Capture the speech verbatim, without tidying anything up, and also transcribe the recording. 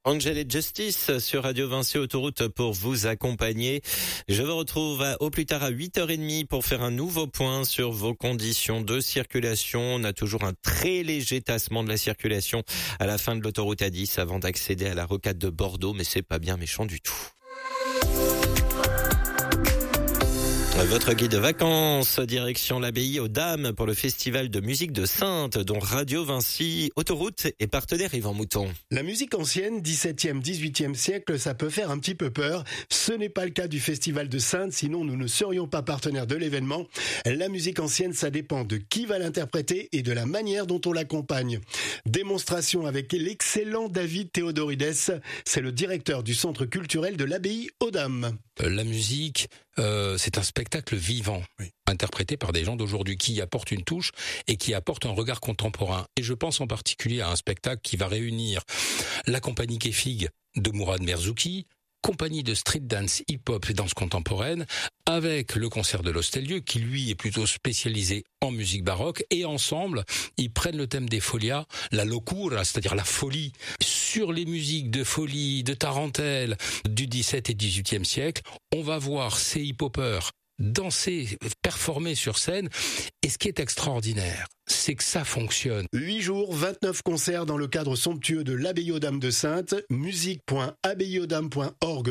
Angel et Justice sur Radio Vinci Autoroute pour vous accompagner. Je vous retrouve à, au plus tard à huit heures trente pour faire un nouveau point sur vos conditions de circulation. On a toujours un très léger tassement de la circulation à la fin de l'autoroute A dix avant d'accéder à la rocade de Bordeaux, mais c'est pas bien méchant du tout. Votre guide de vacances, direction l'abbaye aux Dames pour le festival de musique de Saintes, dont Radio Vinci Autoroute est partenaire. Yvan Mouton. La musique ancienne, dix-septième, dix-huitième siècle, ça peut faire un petit peu peur. Ce n'est pas le cas du festival de Saintes, sinon nous ne serions pas partenaires de l'événement. La musique ancienne, ça dépend de qui va l'interpréter et de la manière dont on l'accompagne. Démonstration avec l'excellent David Théodorides, c'est le directeur du centre culturel de l'abbaye aux Dames. La musique, euh, c'est un spectacle vivant, oui, interprété par des gens d'aujourd'hui qui apportent une touche et qui apportent un regard contemporain. Et je pense en particulier à un spectacle qui va réunir la compagnie Kefig de Mourad Merzouki, compagnie de street dance, hip-hop et danse contemporaine, avec le concert de l'Hostellieu, qui lui est plutôt spécialisé en musique baroque, et ensemble, ils prennent le thème des folias, la locura, c'est-à-dire la folie, sur les musiques de folie, de tarentelle, du dix-septième et dix-huitième siècle. On va voir ces hip-hoppers danser, performer sur scène, et ce qui est extraordinaire, c'est que ça fonctionne. huit jours, vingt-neuf concerts dans le cadre somptueux de l'abbaye aux Dames de Saintes, musique point abbaye aux dames point org